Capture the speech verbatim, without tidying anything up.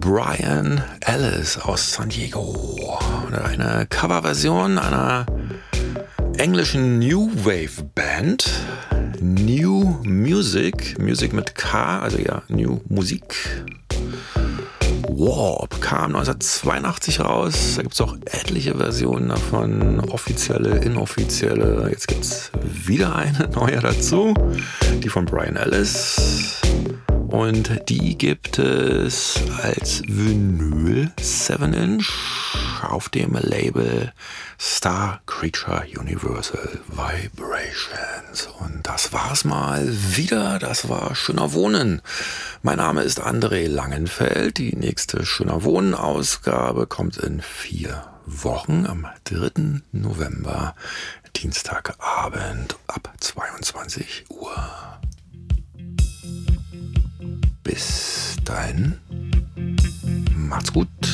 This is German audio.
Brian Ellis aus San Diego. Eine Coverversion einer englischen New Wave Band. New Music, Music mit K, also ja, New Musik. Warp kam neunzehnhundertzweiundachtzig raus. Da gibt es auch etliche Versionen davon, offizielle, inoffizielle. Jetzt gibt es wieder eine neue dazu, die von Brian Ellis. Und die gibt es als Vinyl seven inch auf dem Label Star Creature Universal Vibrations. Und das war's mal wieder. Das war Schöner Wohnen. Mein Name ist André Langenfeld. Die nächste Schöner Wohnen Ausgabe kommt in vier Wochen am dritten November, Dienstagabend ab zweiundzwanzig Uhr. Bis dahin, macht's gut.